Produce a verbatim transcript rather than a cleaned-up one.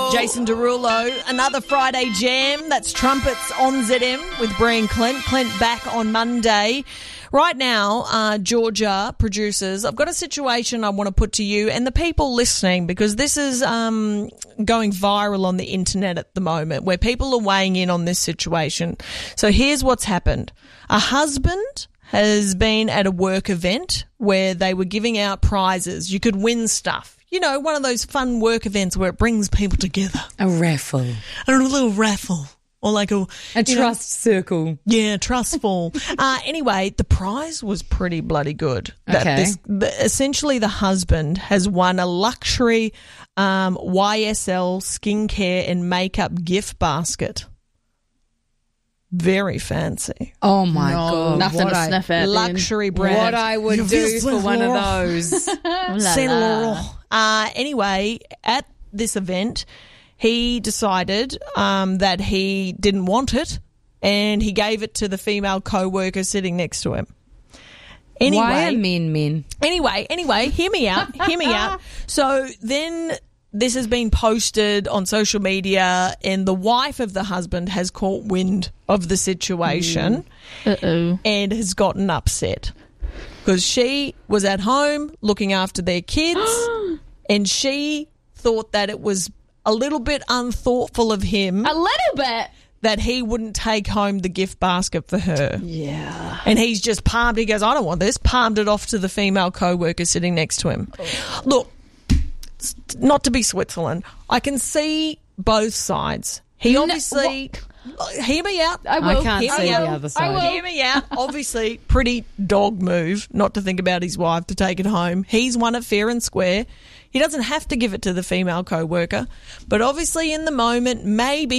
Jason Derulo, another Friday jam. That's Trumpets on Z M with Brian Clint. Clint back on Monday. Right now, uh, Georgia producers, I've got a situation I want to put to you and the people listening, because this is um, going viral on the internet at the moment, where people are weighing in on this situation. So here's what's happened. A husband has been at a work event where they were giving out prizes. You could win stuff. You know, one of those fun work events where it brings people together. A raffle. A little raffle. Or like a... A trust know, circle. Yeah, trustful. uh, anyway, the prize was pretty bloody good. That okay. This, the, essentially, the husband has won a luxury um, Y S L skincare and makeup gift basket. Very fancy. Oh, my no, God. Nothing what to I, sniff at. Luxury brand. What I would You do for one of those. Saint Laurent. Uh, anyway, at this event, he decided um, that he didn't want it, and he gave it to the female co-worker sitting next to him. Anyway, Why are men men? Anyway, anyway, hear me out. Hear me out. So then this has been posted on social media, and the wife of the husband has caught wind of the situation Uh-oh. and has gotten upset because she was at home looking after their kids and she thought that it was a little bit unthoughtful of him A little bit. that he wouldn't take home the gift basket for her. Yeah. And he's just palmed, he goes, I don't want this, palmed it off to the female co-worker sitting next to him. Oh. Look, not to be Switzerland, I can see both sides. He obviously... No, hear me out. I will. I can't hear see me the out. other side. I will. Hear me out. Obviously, pretty dog move not to think about his wife to take it home. He's won it fair and square. He doesn't have to give it to the female co-worker. But obviously in the moment, maybe